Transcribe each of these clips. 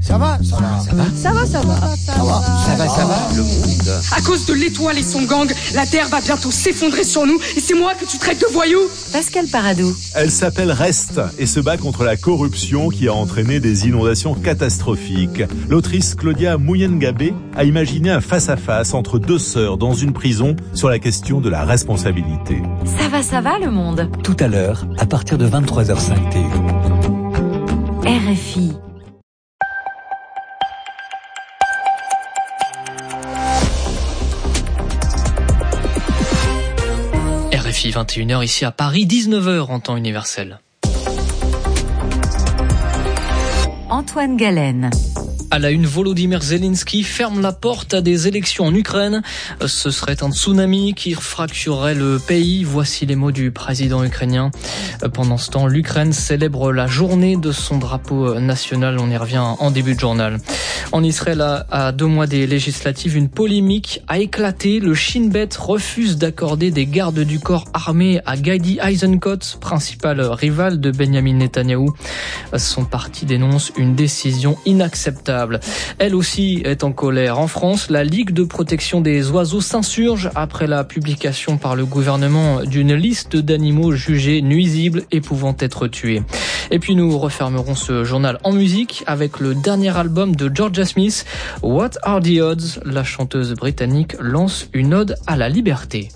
Ça va. Le monde. À cause de l'étoile et son gang, la Terre va bientôt s'effondrer sur nous et c'est moi que tu traites de voyou. Pascal Paradou. Elle s'appelle Rest et se bat contre la corruption qui a entraîné des inondations catastrophiques. L'autrice Claudia Muyengabé a imaginé un face-à-face entre deux sœurs dans une prison sur la question de la responsabilité. Ça va le monde. Tout à l'heure, à partir de 23h05 TU. RFI. RFI 21h ici à Paris, 19h en temps universel. Antoine Galen. À la une, Volodymyr Zelensky ferme la porte à des élections en Ukraine. Ce serait un tsunami qui fracturerait le pays. Voici les mots du président ukrainien. Pendant ce temps, l'Ukraine célèbre la journée de son drapeau national. On y revient en début de journal. En Israël, à 2 mois des législatives, une polémique a éclaté. Le Shin Bet refuse d'accorder des gardes du corps armés à Gadi Eisenkot, principal rival de Benjamin Netanyahou. Son parti dénonce une décision inacceptable. Elle aussi est en colère. En France, la Ligue de protection des oiseaux s'insurge après la publication par le gouvernement d'une liste d'animaux jugés nuisibles et pouvant être tués. Et puis nous refermerons ce journal en musique avec le dernier album de Georgia Smith, What Are the Odds? La chanteuse britannique lance une ode à la liberté.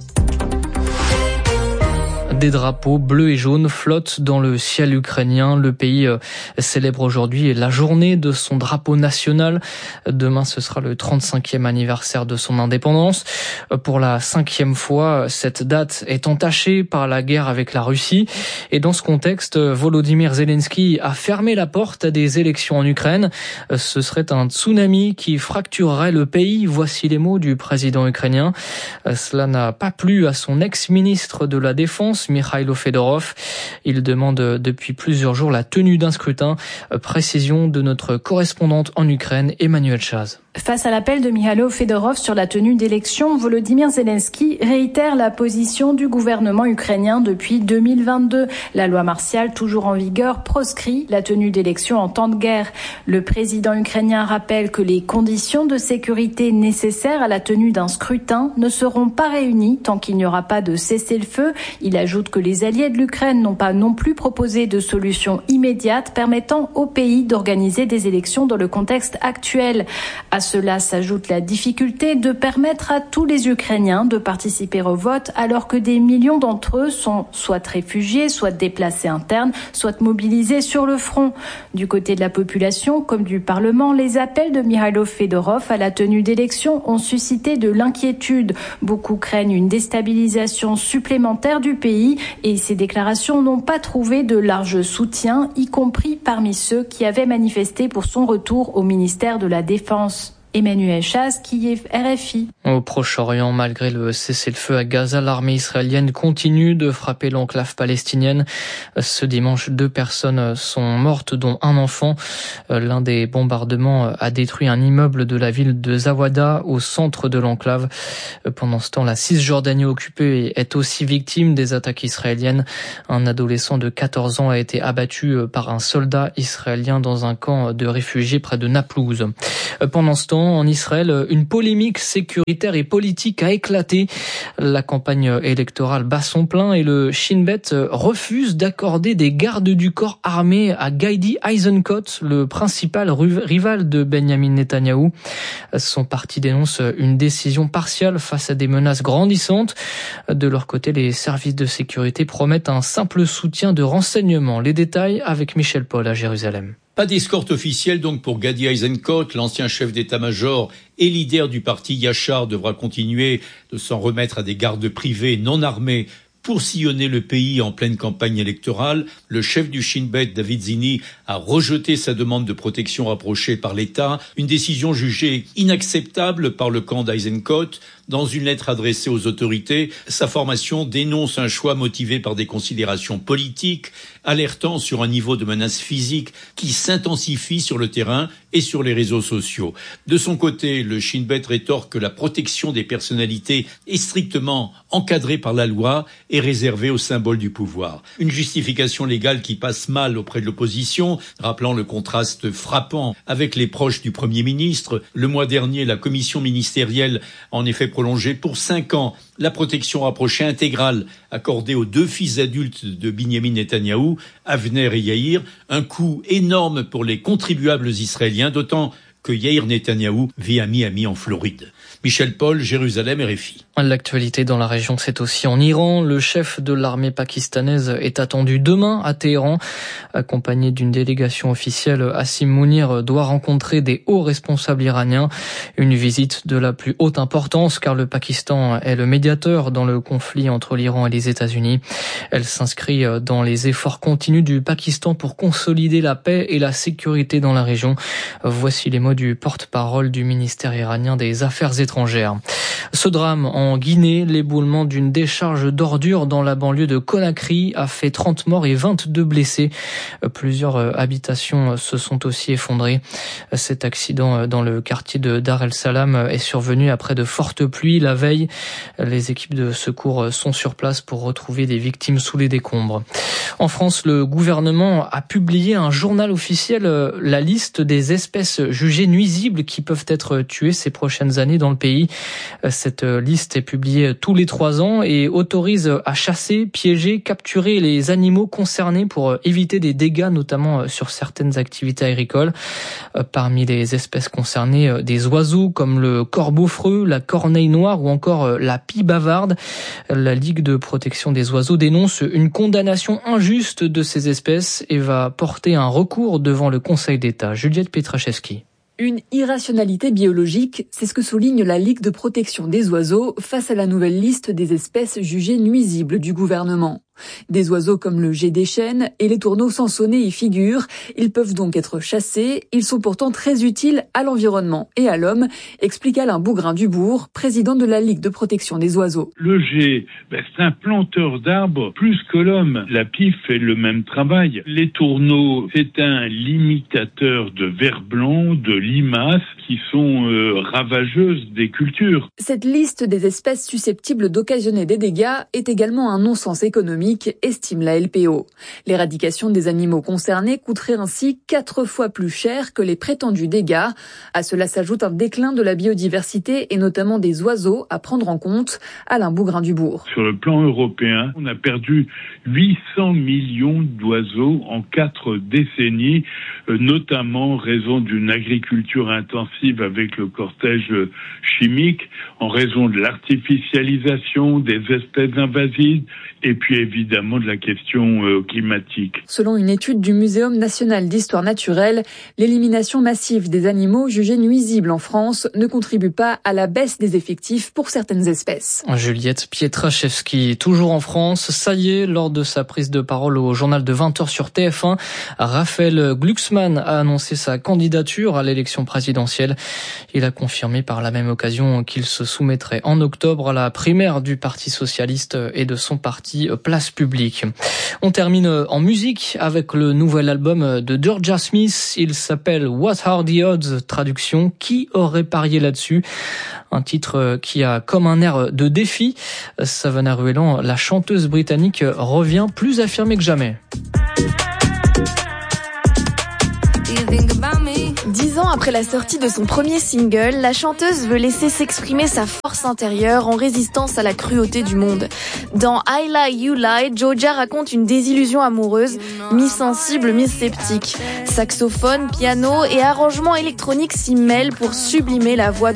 Des drapeaux bleus et jaunes flottent dans le ciel ukrainien. Le pays célèbre aujourd'hui la journée de son drapeau national. Demain, ce sera le 35e anniversaire de son indépendance. Pour la 5e fois, cette date est entachée par la guerre avec la Russie. Et dans ce contexte, Volodymyr Zelensky a fermé la porte à des élections en Ukraine. Ce serait un tsunami qui fracturerait le pays. Voici les mots du président ukrainien. Cela n'a pas plu à son ex-ministre de la Défense, Mikhailo Fedorov. Il demande depuis plusieurs jours la tenue d'un scrutin. Précision de notre correspondante en Ukraine, Emmanuel Chaz. Face à l'appel de Mikhailo Fedorov sur la tenue d'élections, Volodymyr Zelensky réitère la position du gouvernement ukrainien depuis 2022. La loi martiale, toujours en vigueur, proscrit la tenue d'élections en temps de guerre. Le président ukrainien rappelle que les conditions de sécurité nécessaires à la tenue d'un scrutin ne seront pas réunies tant qu'il n'y aura pas de cessez-le-feu. Il ajoute que les alliés de l'Ukraine n'ont pas non plus proposé de solution immédiate permettant au pays d'organiser des élections dans le contexte actuel. À cela s'ajoute la difficulté de permettre à tous les Ukrainiens de participer au vote alors que des millions d'entre eux sont soit réfugiés, soit déplacés internes, soit mobilisés sur le front. Du côté de la population comme du Parlement, les appels de Mikhailo Fedorov à la tenue d'élections ont suscité de l'inquiétude. Beaucoup craignent une déstabilisation supplémentaire du pays et ces déclarations n'ont pas trouvé de large soutien, y compris parmi ceux qui avaient manifesté pour son retour au ministère de la Défense. Emmanuel Chaz, Kiev, RFI. Au Proche-Orient, malgré le cessez-le-feu à Gaza, l'armée israélienne continue de frapper l'enclave palestinienne. Ce dimanche, 2 personnes sont mortes, dont un enfant. L'un des bombardements a détruit un immeuble de la ville de Zawada, au centre de l'enclave. Pendant ce temps, la Cisjordanie occupée est aussi victime des attaques israéliennes. Un adolescent de 14 ans a été abattu par un soldat israélien dans un camp de réfugiés près de Naplouse. Pendant ce temps, en Israël, une polémique sécuritaire et politique a éclaté. La campagne électorale bat son plein et le Shin Bet refuse d'accorder des gardes du corps armés à Gadi Eisenkot, le principal rival de Benjamin Netanyahou. Son parti dénonce une décision partiale face à des menaces grandissantes. De leur côté, les services de sécurité promettent un simple soutien de renseignement. Les détails avec Michel Paul à Jérusalem. Pas d'escorte officielle donc pour Gadi Eisenkot, l'ancien chef d'état-major et leader du parti Yachar devra continuer de s'en remettre à des gardes privés non armés pour sillonner le pays en pleine campagne électorale. Le chef du Shin Bet, David Zini, a rejeté sa demande de protection rapprochée par l'État, une décision jugée inacceptable par le camp d'Eisenkot. Dans une lettre adressée aux autorités, sa formation dénonce un choix motivé par des considérations politiques. alertant sur un niveau de menace physique qui s'intensifie sur le terrain et sur les réseaux sociaux. De son côté, le Shin Bet rétorque que la protection des personnalités est strictement encadrée par la loi et réservée aux symboles du pouvoir. Une justification légale qui passe mal auprès de l'opposition, rappelant le contraste frappant avec les proches du Premier ministre. Le mois dernier, la commission ministérielle a en effet prolongé pour 5 ans la protection rapprochée intégrale accordée aux 2 fils adultes de Binyamin Netanyahou, Avner et Yair, un coût énorme pour les contribuables israéliens, d'autant que Yair Netanyahou vit à Miami en Floride. Michel Paul, Jérusalem, RFI. L'actualité dans la région, c'est aussi en Iran. Le chef de l'armée pakistanaise est attendu demain à Téhéran. Accompagné d'une délégation officielle, Hassim Mounir doit rencontrer des hauts responsables iraniens. Une visite de la plus haute importance car le Pakistan est le médiateur dans le conflit entre l'Iran et les États-Unis. Elle s'inscrit dans les efforts continus du Pakistan pour consolider la paix et la sécurité dans la région. Voici les mots du porte-parole du ministère iranien des Affaires étrangères. Ce drame en Guinée, l'éboulement d'une décharge d'ordures dans la banlieue de Conakry a fait 30 morts et 22 blessés. Plusieurs habitations se sont aussi effondrées. Cet accident dans le quartier de Dar el Salam est survenu après de fortes pluies la veille. Les équipes de secours sont sur place pour retrouver des victimes sous les décombres. En France, le gouvernement a publié un journal officiel, la liste des espèces jugées nuisibles qui peuvent être tuées ces prochaines années dans le pays. Cette liste est publiée tous les 3 ans et autorise à chasser, piéger, capturer les animaux concernés pour éviter des dégâts, notamment sur certaines activités agricoles. Parmi les espèces concernées, des oiseaux comme le corbeau-freux, la corneille noire ou encore la pie bavarde. La Ligue de protection des oiseaux dénonce une condamnation injuste de ces espèces et va porter un recours devant le Conseil d'État. Juliette Petraszewski. Une irrationalité biologique, c'est ce que souligne la Ligue de protection des oiseaux face à la nouvelle liste des espèces jugées nuisibles du gouvernement. Des oiseaux comme le jet des chênes et les tourneaux sansonnés y figurent. Ils peuvent donc être chassés. Ils sont pourtant très utiles à l'environnement et à l'homme, explique Alain Bougrain-Dubourg, président de la Ligue de protection des oiseaux. Le jet, c'est un planteur d'arbres plus que l'homme. La pie fait le même travail. Les tourneaux, c'est un limitateur de vers blanc, de limaces qui sont ravageuses des cultures. Cette liste des espèces susceptibles d'occasionner des dégâts est également un non-sens économique, estime la LPO. L'éradication des animaux concernés coûterait ainsi 4 fois plus cher que les prétendus dégâts. À cela s'ajoute un déclin de la biodiversité et notamment des oiseaux à prendre en compte. Alain Bougrain-Dubourg. Sur le plan européen, on a perdu 800 millions d'oiseaux en 4 décennies, notamment en raison d'une agriculture intensive avec le cortège chimique, en raison de l'artificialisation des espèces invasives et puis évidemment de la question climatique. Selon une étude du Muséum national d'histoire naturelle, l'élimination massive des animaux jugés nuisibles en France ne contribue pas à la baisse des effectifs pour certaines espèces. Juliette Pietraszewski, toujours en France, ça y est, lors de sa prise de parole au journal de 20h sur TF1, Raphaël Glucksmann a annoncé sa candidature à l'élection présidentielle. Il a confirmé par la même occasion qu'il se soumettrait en octobre à la primaire du Parti socialiste et de son parti Place Publique. On termine en musique avec le nouvel album de Georgia Smith. Il s'appelle What Are the Odds, traduction, qui aurait parié là-dessus? Un titre qui a comme un air de défi. Savannah Ruelan, la chanteuse britannique, revient plus affirmée que jamais. 10 ans après la sortie de son premier single, la chanteuse veut laisser s'exprimer sa force intérieure en résistance à la cruauté du monde. Dans I Lie, You Lie, Georgia raconte une désillusion amoureuse, mi-sensible, mi-sceptique. Saxophone, piano et arrangements électroniques s'y mêlent pour sublimer la voix